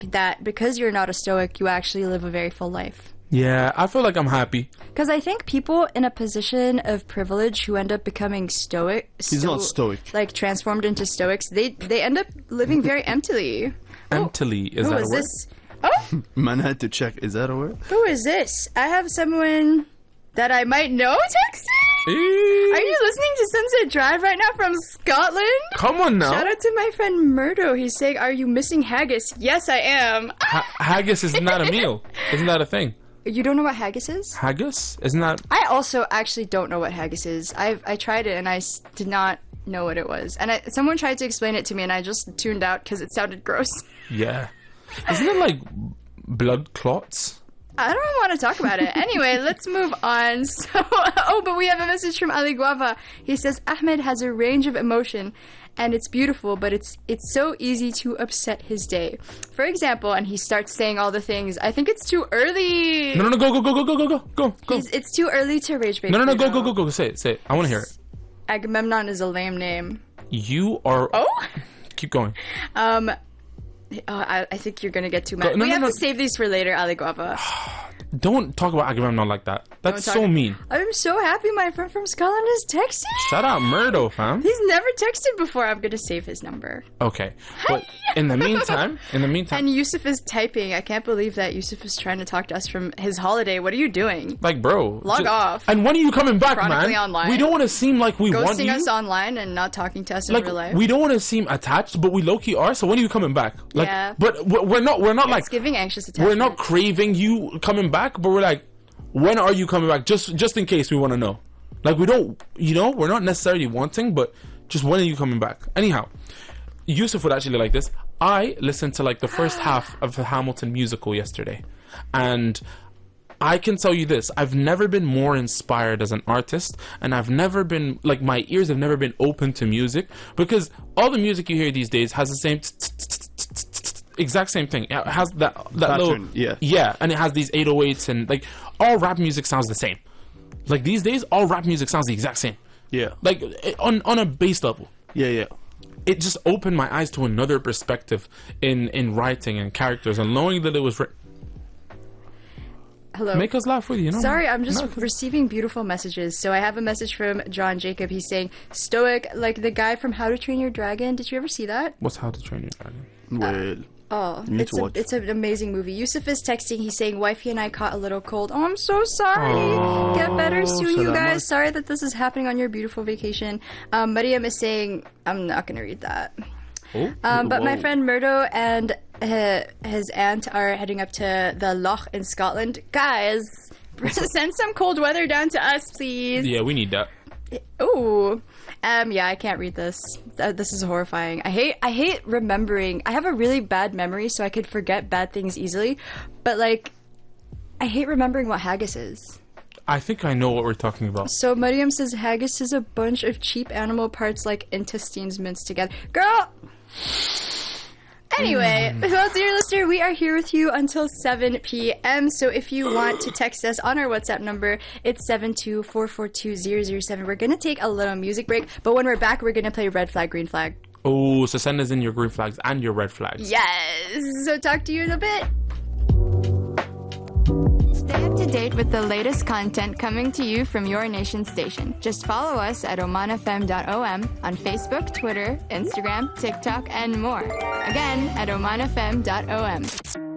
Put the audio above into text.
that because you're not a Stoic, you actually live a very full life. Yeah, I feel like I'm happy. Because I think people in a position of privilege who end up becoming Stoic... He's not Stoic. Like, transformed into Stoics, they end up living very emptily. Emptily, is Who that a is word? this? Oh, Man had to check. Is that a word? who is this? I have someone that I might know texting? Are you listening to Sunset Drive right now from Scotland? Come on now. Shout out to my friend Murdo. He's saying, are you missing haggis? Yes, I am. Haggis is not a meal. Isn't that a thing? You don't know what haggis is? Haggis? Isn't that... I also actually don't know what haggis is. I tried it and I did not know what it was. And someone tried to explain it to me and I just tuned out because it sounded gross. Yeah. Isn't it like blood clots? I don't want to talk about it. Anyway, let's move on. So, but we have a message from Ali Guava. He says, Ahmed has a range of emotion and it's beautiful, but it's so easy to upset his day. For example, and he starts saying all the things, I think it's too early. No, go. It's too early to rage bait. No, go. Say it. I want to hear it. Agamemnon is a lame name. You are... Oh? Keep going. I think you're gonna get too mad. No, we no, have no. to save these for later, Ali Guava. Don't talk about Agamemnon like that. That's so mean. I'm so happy my friend from Scotland is texting. Shout out Murdo, fam. He's never texted before. I'm gonna save his number. Okay. But in the meantime... And Yusuf is typing. I can't believe that Yusuf is trying to talk to us from his holiday. What are you doing? Like, bro. Log off. And when are you coming back, Chronically man? online. We don't want to seem like we want Ghosting you. us online and not talking to us in Like, real life. we don't want to seem attached, but we low-key are, so when are you coming back? Like, Yeah. But we're not like... It's giving anxious attachment. We're not craving you coming back, but we're like, when are you coming back? Just in case we want to know. Like, we don't, we're not necessarily wanting, but just when are you coming back? Anyhow, Yusuf would actually like this. I listened to like the first half of the Hamilton musical yesterday, and I can tell you this: I've never been more inspired as an artist, and I've never been like, my ears have never been open to music, because all the music you hear these days has the same exact same thing. It has that pattern, little, yeah, and it has these 808s, and like all rap music sounds the same. Like these days, all rap music sounds the exact same. Yeah. Like on a base level. Yeah. It just opened my eyes to another perspective in writing and characters, and knowing that it was Hello. Make us laugh with you. Sorry, I'm just receiving beautiful messages. So I have a message from John Jacob. He's saying, Stoic, like the guy from How to Train Your Dragon. Did you ever see that? What's How to Train Your Dragon? Well, Oh, need to watch. it's an amazing movie. Yusuf is texting. He's saying, wifey and I caught a little cold. Oh, I'm so sorry. Get better soon, you salamat. guys. Sorry that this is happening on your beautiful vacation. Mariam is saying, I'm not going to read that. Oh, But my whoa. friend Murdo and his aunt are heading up to the Loch in Scotland. Guys, send some cold weather down to us, please. yeah, we need that. Ooh. Yeah, I can't read this. This is horrifying. I hate remembering. I have a really bad memory, so I could forget bad things easily. But, like, I hate remembering what haggis is. I think I know what we're talking about. So, Mariam says haggis is a bunch of cheap animal parts like intestines minced together. Girl! Anyway, well, dear listener, we are here with you until 7 p.m. So if you want to text us on our WhatsApp number, it's 72442-007. We're going to take a little music break, but when we're back, we're going to play Red Flag, Green Flag. Oh, so send us in your green flags and your red flags. Yes! So talk to you in a bit. Stay up to date with the latest content coming to you from your nation station. Just follow us at omanfm.om on Facebook, Twitter, Instagram, TikTok, and more. Again, at omanfm.om.